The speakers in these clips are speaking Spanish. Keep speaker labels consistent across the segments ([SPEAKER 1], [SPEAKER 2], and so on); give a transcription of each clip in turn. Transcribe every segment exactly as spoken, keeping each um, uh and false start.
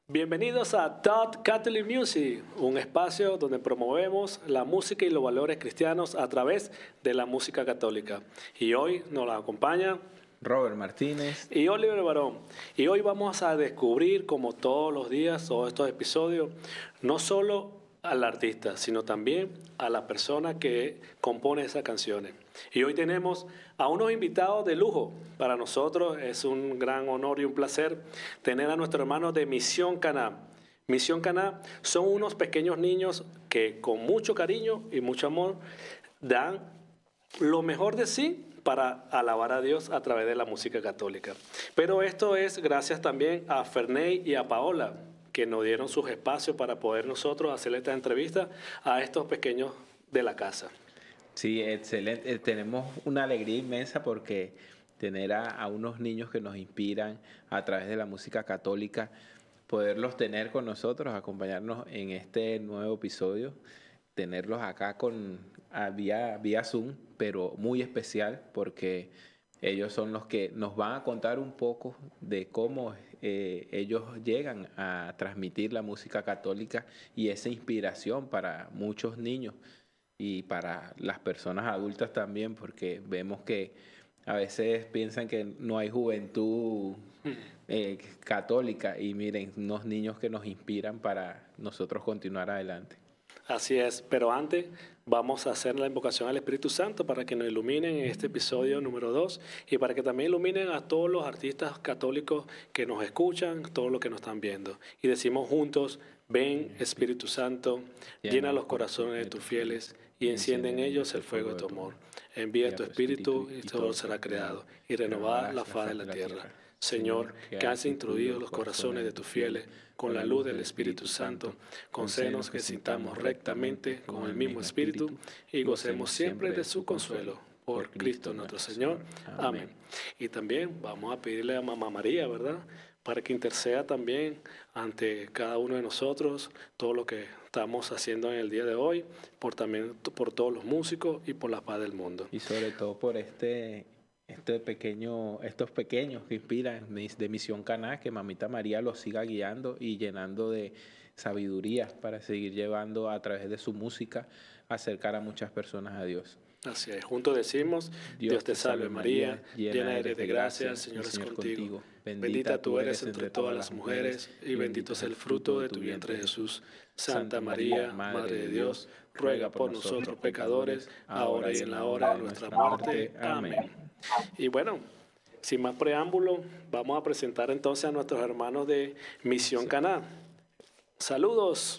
[SPEAKER 1] Bienvenidos a Todd Catholic Music, un espacio donde promovemos la música y los valores cristianos a través de la música católica. Y hoy nos la acompaña
[SPEAKER 2] Robert Martínez
[SPEAKER 1] y Oliver Barón. Y hoy vamos a descubrir, como todos los días, todos estos episodios, no solo al artista, sino también a la persona que compone esas canciones. Y hoy tenemos a unos invitados de lujo. Para nosotros es un gran honor y un placer tener a nuestros hermanos de Misión Caná. Misión Caná son unos pequeños niños que con mucho cariño y mucho amor dan lo mejor de sí para alabar a Dios a través de la música católica. Pero esto es gracias también a Ferney y a Paola, que nos dieron sus espacios para poder nosotros hacerle esta entrevista a estos pequeños de la casa.
[SPEAKER 2] Sí, excelente. Eh, Tenemos una alegría inmensa porque tener a, a unos niños que nos inspiran a través de la música católica, poderlos tener con nosotros, acompañarnos en este nuevo episodio, tenerlos acá con a vía, vía Zoom, pero muy especial porque ellos son los que nos van a contar un poco de cómo eh, ellos llegan a transmitir la música católica y esa inspiración para muchos niños y para las personas adultas también, porque vemos que a veces piensan que no hay juventud eh, católica y miren, unos niños que nos inspiran para nosotros continuar adelante.
[SPEAKER 1] Así es, pero antes vamos a hacer la invocación al Espíritu Santo para que nos iluminen en este episodio número dos y para que también iluminen a todos los artistas católicos que nos escuchan, todos los que nos están viendo. Y decimos juntos: ven Espíritu Santo, llena los corazones de tus fieles y enciende en ellos el fuego de tu amor. Envía tu Espíritu y todo será creado y renovada la faz de la tierra. Señor, que has instruido los corazones de tus fieles con la luz del Espíritu Santo, concédenos que sintamos rectamente con el mismo Espíritu y gocemos siempre de su consuelo. Por Cristo nuestro Señor. Amén. Y también vamos a pedirle a Mamá María, ¿verdad?, para que interceda también ante cada uno de nosotros, todo lo que estamos haciendo en el día de hoy, por también por todos los músicos y por la paz del mundo.
[SPEAKER 2] Y sobre todo por este, este pequeño, estos pequeños que inspiran de Misión Caná, que Mamita María los siga guiando y llenando de sabiduría para seguir llevando a través de su música, acercar a muchas personas a Dios.
[SPEAKER 1] Así es, juntos decimos: Dios, Dios te salve María, llena eres de gracia, el Señor es contigo. Bendita tú eres entre todas las mujeres y bendito es el fruto de tu vientre Jesús. Santa María, Madre de Dios, ruega por nosotros pecadores, ahora y en la hora de nuestra muerte. Amén. Y bueno, sin más preámbulo, vamos a presentar entonces a nuestros hermanos de Misión Caná. Saludos.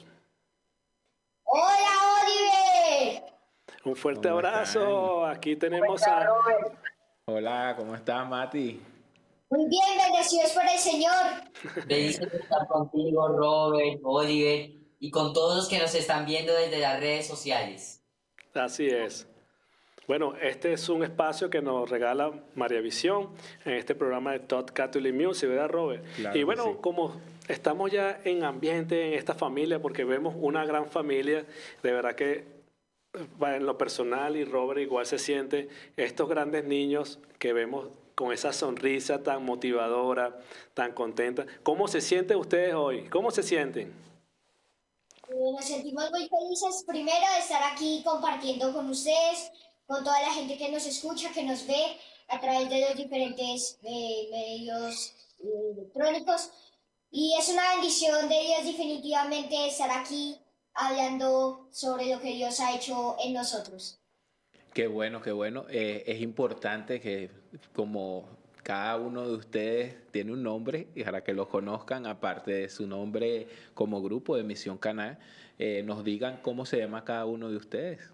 [SPEAKER 3] Hola, Oliver.
[SPEAKER 1] Un fuerte abrazo. Aquí tenemos a...
[SPEAKER 2] Hola, ¿cómo estás, Mati?
[SPEAKER 3] Muy bien, bendecidos por el Señor.
[SPEAKER 4] Bendiciones estar contigo, Robert, Oliver, y con todos los que nos están viendo desde las redes sociales.
[SPEAKER 1] Así es. Bueno, este es un espacio que nos regala María Visión en este programa de Todd Catholic Music, ¿verdad, Robert?
[SPEAKER 2] Claro
[SPEAKER 1] y bueno,
[SPEAKER 2] sí.
[SPEAKER 1] Como estamos ya en ambiente, en esta familia, porque vemos una gran familia, de verdad que en lo personal, y Robert igual se siente, estos grandes niños que vemos con esa sonrisa tan motivadora, tan contenta. ¿Cómo se sienten ustedes hoy? ¿Cómo se sienten?
[SPEAKER 3] Eh, nos sentimos muy felices, primero, de estar aquí compartiendo con ustedes, con toda la gente que nos escucha, que nos ve a través de los diferentes eh, medios eh, electrónicos. Y es una bendición de Dios definitivamente estar aquí hablando sobre lo que Dios ha hecho en nosotros.
[SPEAKER 2] Qué bueno, qué bueno. Eh, es importante que como cada uno de ustedes tiene un nombre y para que lo conozcan, aparte de su nombre como grupo de Misión Caná, eh, nos digan cómo se llama cada uno de ustedes.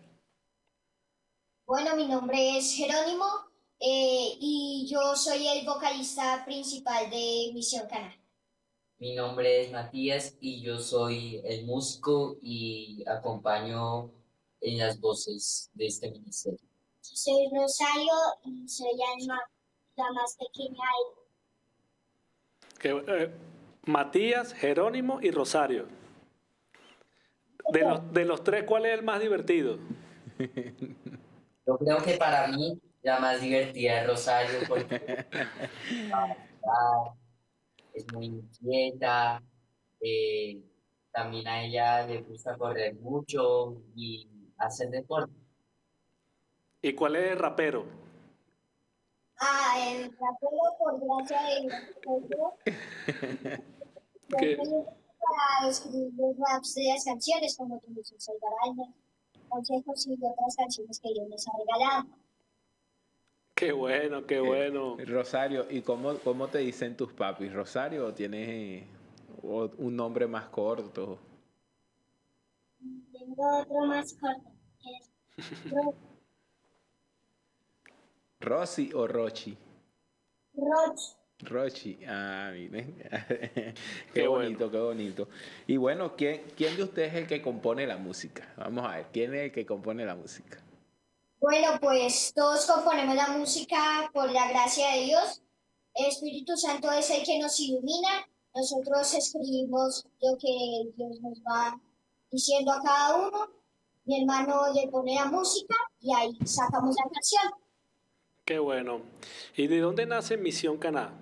[SPEAKER 3] Bueno, mi nombre es Jerónimo eh, y yo soy el vocalista principal de Misión Caná.
[SPEAKER 4] Mi nombre es Matías y yo soy el músico y acompaño en las voces de este ministerio.
[SPEAKER 3] Soy Rosario y soy Alma, la más pequeña.
[SPEAKER 1] Que, eh, Matías, Jerónimo y Rosario. De los, de los tres, ¿cuál es el más divertido?
[SPEAKER 4] Yo creo que para mí la más divertida es Rosario porque es muy inquieta, Eh, también a ella le gusta correr mucho y hacer deporte.
[SPEAKER 1] ¿Y cuál es el rapero?
[SPEAKER 3] Ah, el rapero, por gracia de Dios, yo
[SPEAKER 1] Que,
[SPEAKER 3] soy para escribir los raps de las canciones, como tú dices, Salvar Almas, consejos y otras canciones que Dios nos ha regalado.
[SPEAKER 1] qué bueno, qué
[SPEAKER 2] Eh,
[SPEAKER 1] bueno.
[SPEAKER 2] Rosario, ¿y cómo, cómo te dicen tus papis? ¿Rosario o tienes eh, o- un nombre más corto?
[SPEAKER 3] Tengo otro más corto, que es Ro-
[SPEAKER 2] ¿Rosy o Rochi?
[SPEAKER 3] Roch.
[SPEAKER 2] Rochi, ah, miren. Qué
[SPEAKER 1] Qué bueno.
[SPEAKER 2] bonito, qué bonito. Y bueno, ¿quién, quién de ustedes es el que compone la música? Vamos a ver, ¿quién es el que compone la música?
[SPEAKER 3] Bueno, pues todos componemos la música por la gracia de Dios. El Espíritu Santo es el que nos ilumina. Nosotros escribimos lo que Dios nos va diciendo a cada uno. Mi hermano le pone la música y ahí sacamos la canción.
[SPEAKER 1] Qué bueno. ¿Y de dónde nace Misión Caná?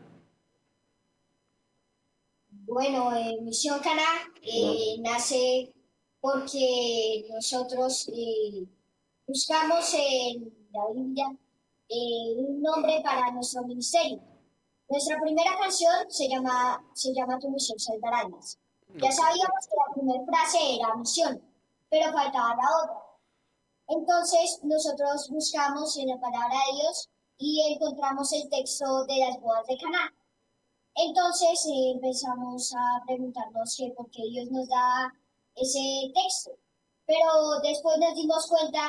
[SPEAKER 3] Bueno, eh, Misión Caná eh, nace porque nosotros eh, buscamos en la Biblia eh, un nombre para nuestro ministerio. Nuestra primera canción se llama, se llama Tu misión salvar almas. Ya
[SPEAKER 1] Ok.
[SPEAKER 3] sabíamos que la primera frase era misión, pero faltaba la otra. Entonces nosotros buscamos en la palabra de Dios y encontramos el texto de las bodas de Caná. Entonces eh, empezamos a preguntarnos que por qué Dios nos da ese texto. Pero después nos dimos cuenta